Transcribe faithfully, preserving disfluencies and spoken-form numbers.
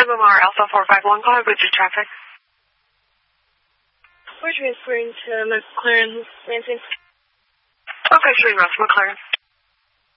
Lamar Alpha four five one, call with your traffic. We're transferring to McLaren Lansing. Okay, three Russ, McLaren.